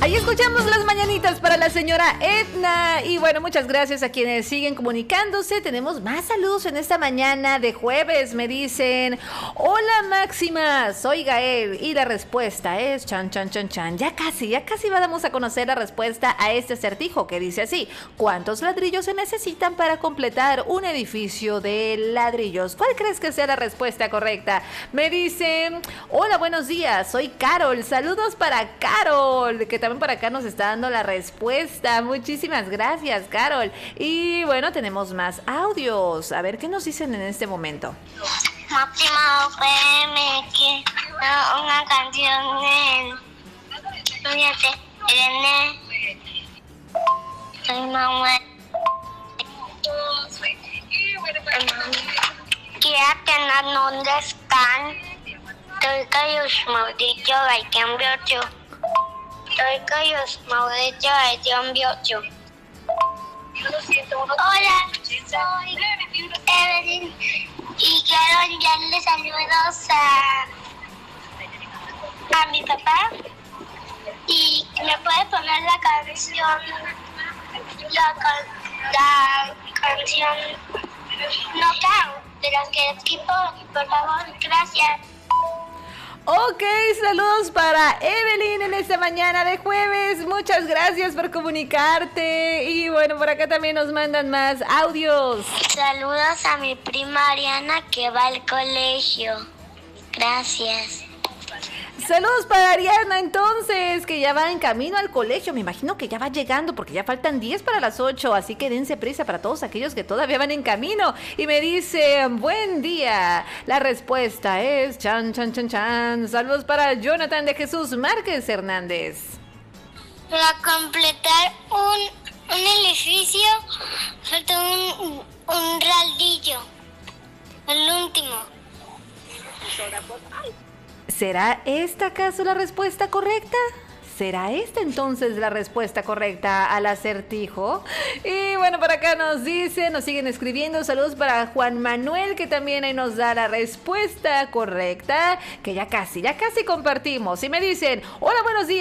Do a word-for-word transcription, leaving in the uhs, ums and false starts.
Ahí escuchamos las mañanitas para la señora Edna. Y bueno, muchas gracias a quienes siguen comunicándose. Tenemos más saludos en esta mañana de jueves. Me dicen: hola Máxima, soy Gael. Y la respuesta es chan, chan, chan, chan. Ya casi, ya casi vamos a conocer la respuesta a este acertijo que dice así: ¿cuántos ladrillos se necesitan para completar un edificio de ladrillos? ¿Cuál crees que sea la respuesta correcta? Me dicen: hola, buenos días, soy Carol. Saludos para Carol, que también por acá nos está dando la respuesta. Muchísimas gracias, Carol. Y bueno, tenemos más audios. A ver qué nos dicen en este momento. Máxima F M, que una canción en... Fíjate, Irene. Soy mamá. Kaya tinanong deskan. Tôi kayo maudito ay cambio. Tôi kayo maudito ay cambio. Hola, soy Evelyn y quiero enviarle saludos a, a mi papá. Y me puede poner la canción, la, la canción Knockout de las que equipo, por favor, gracias. Ok, saludos para Evelyn en esta mañana de jueves. Muchas gracias por comunicarte. Y bueno, por acá también nos mandan más audios. Saludos a mi prima Ariana que va al colegio. Gracias. Saludos para Ariana, entonces, que ya va en camino al colegio. Me imagino que ya va llegando porque ya faltan diez para las ocho. Así que dense prisa para todos aquellos que todavía van en camino. Y me dice: buen día. La respuesta es chan, chan, chan, chan. Saludos para Jonathan de Jesús Márquez Hernández. Para completar un, un edificio falta un, un raldillo. El último. ¿Será esta acaso la respuesta correcta? ¿Será esta entonces la respuesta correcta al acertijo? Y bueno, por acá nos dicen, nos siguen escribiendo. Saludos para Juan Manuel, que también ahí nos da la respuesta correcta, que ya casi, ya casi compartimos. Y me dicen: hola, buenos días.